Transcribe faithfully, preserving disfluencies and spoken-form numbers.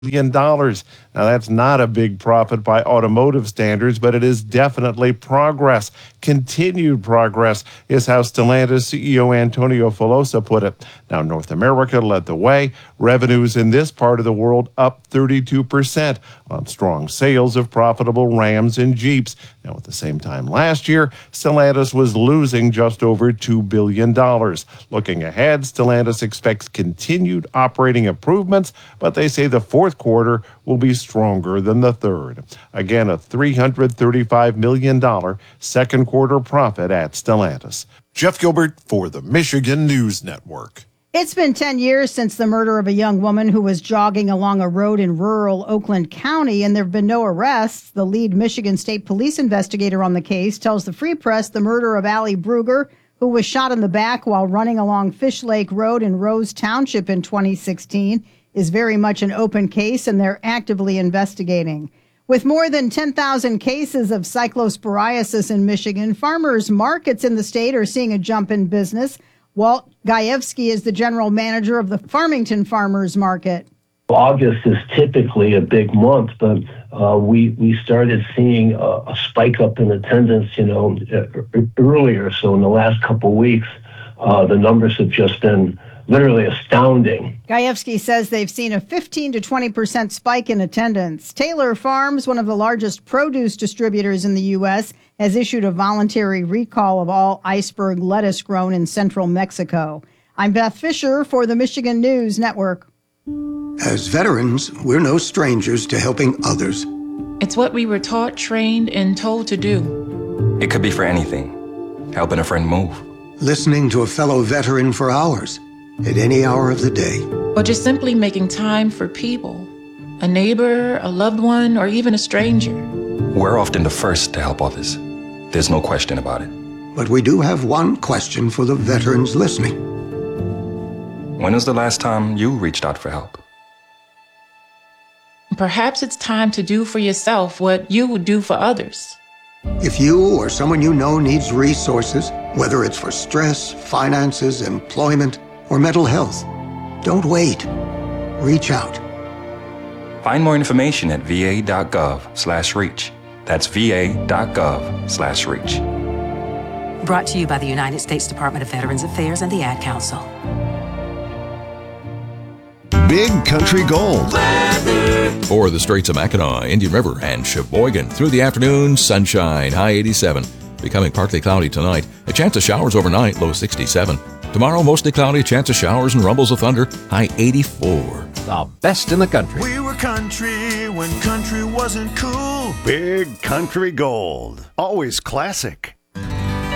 billion dollars. Now, that's not a big profit by automotive standards, but it is definitely progress. Continued progress is how Stellantis C E O Antonio Filosa put it. Now, North America led the way. Revenues in this part of the world up thirty-two percent on strong sales of profitable Rams and Jeeps. Now, at the same time last year, Stellantis was losing just over two billion dollars. Looking ahead, Stellantis expects continued operating improvements, but they say the fourth quarter will be stronger than the third. Again, a three hundred thirty-five million dollars second quarter profit at Stellantis. Jeff Gilbert for the Michigan News Network. It's been ten years since the murder of a young woman who was jogging along a road in rural Oakland County, and there have been no arrests. The lead Michigan State Police investigator on the case tells the Free Press the murder of Allie Brugger, who was shot in the back while running along Fish Lake Road in Rose Township in twenty sixteen, is very much an open case, and they're actively investigating. With more than ten thousand cases of cyclosporiasis in Michigan, farmers markets in the state are seeing a jump in business. Walt Gajewski is the general manager of the Farmington Farmers Market. August is typically a big month, but uh, we we started seeing a, a spike up in attendance, you know, earlier. So in the last couple of weeks, uh, the numbers have just been literally astounding. Gajewski says they've seen a fifteen to twenty percent spike in attendance. Taylor Farms, one of the largest produce distributors in the U S, has issued a voluntary recall of all iceberg lettuce grown in central Mexico. I'm Beth Fisher for the Michigan News Network. As veterans, we're no strangers to helping others. It's what we were taught, trained, and told to do. It could be for anything. Helping a friend move. Listening to a fellow veteran for hours, at any hour of the day. Or just simply making time for people. A neighbor, a loved one, or even a stranger. We're often the first to help others. There's no question about it. But we do have one question for the veterans listening. When was the last time you reached out for help? Perhaps it's time to do for yourself what you would do for others. If you or someone you know needs resources, whether it's for stress, finances, employment, or mental health, don't wait. Reach out. Find more information at va.gov slash reach. That's va.gov slash reach. Brought to you by the United States Department of Veterans Affairs and the Ad Council. Big Country Gold. Weather. For the Straits of Mackinac, Indian River, and Sheboygan. Through the afternoon, sunshine, high eighty-seven. Becoming partly cloudy tonight. A chance of showers overnight, low sixty-seven. Tomorrow, mostly cloudy, chance of showers and rumbles of thunder, high eighty-four. The best in the country. We were country when country wasn't cool. Big Country Gold. Always classic.